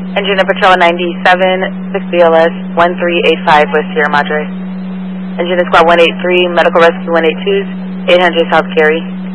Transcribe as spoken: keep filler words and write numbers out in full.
Engine of Patrol ninety-seven, six B L S one three eight five with Sierra Madre. Engine of Squad one eighty-three, Medical Rescue one eighty-two, eight hundred South Cary.